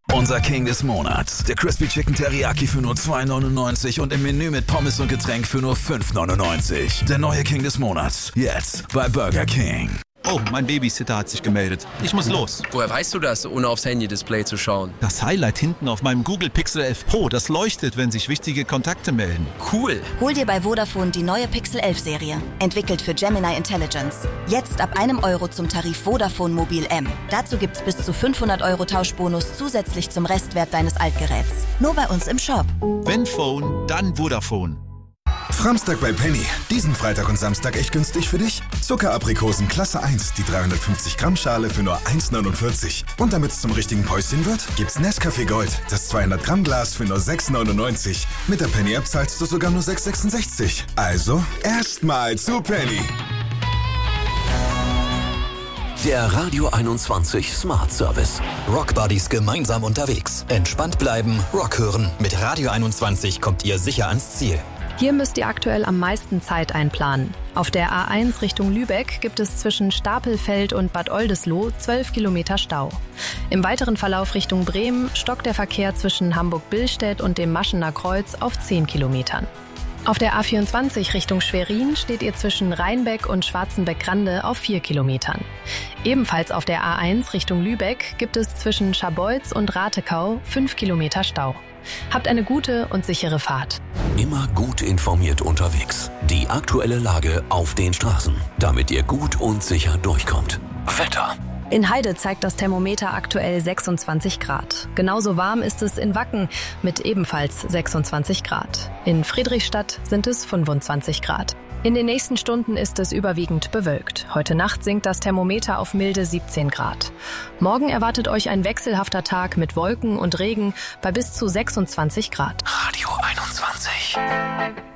Unser King des Monats. Der Crispy Chicken Teriyaki für nur $2,99 und im Menü mit Pommes und Getränk für nur $5,99. Der neue King des Monats. Jetzt bei Burger King. Oh, mein Babysitter hat sich gemeldet. Ich muss los. Woher weißt du das, ohne aufs Handy-Display zu schauen? Das Highlight hinten auf meinem Google Pixel 11 Pro, das leuchtet, wenn sich wichtige Kontakte melden. Cool. Hol dir bei Vodafone die neue Pixel 11 Serie. Entwickelt für Gemini Intelligence. Jetzt ab €1 zum Tarif Vodafone Mobil M. Dazu gibt's bis zu 500 € Tauschbonus zusätzlich zum Restwert deines Altgeräts. Nur bei uns im Shop. Wenn Phone, dann Vodafone. Framstag bei Penny. Diesen Freitag und Samstag echt günstig für dich. Zuckeraprikosen Klasse 1, die 350 Gramm Schale für nur $1,49. Und damit es zum richtigen Päuschen wird, gibt's Nescafé Gold, das 200 Gramm Glas für nur $6,99. Mit der Penny App zahlst du sogar nur $6,66. Also erstmal zu Penny. Der Radio 21 Smart Service. Rockbuddies gemeinsam unterwegs. Entspannt bleiben, Rock hören. Mit Radio 21 kommt ihr sicher ans Ziel. Hier müsst ihr aktuell am meisten Zeit einplanen. Auf der A1 Richtung Lübeck gibt es zwischen Stapelfeld und Bad Oldesloe 12 Kilometer Stau. Im weiteren Verlauf Richtung Bremen stockt der Verkehr zwischen Hamburg-Billstedt und dem Maschener Kreuz auf 10 Kilometern. Auf der A24 Richtung Schwerin steht ihr zwischen Rheinbeck und Schwarzenbeck-Grande auf 4 Kilometern. Ebenfalls auf der A1 Richtung Lübeck gibt es zwischen Scharbeutz und Ratekau 5 Kilometer Stau. Habt eine gute und sichere Fahrt. Immer gut informiert unterwegs. Die aktuelle Lage auf den Straßen, damit ihr gut und sicher durchkommt. Wetter. In Heide zeigt das Thermometer aktuell 26 Grad. Genauso warm ist es in Wacken mit ebenfalls 26 Grad. In Friedrichstadt sind es 25 Grad. In den nächsten Stunden ist es überwiegend bewölkt. Heute Nacht sinkt das Thermometer auf milde 17 Grad. Morgen erwartet euch ein wechselhafter Tag mit Wolken und Regen bei bis zu 26 Grad. Radio 21.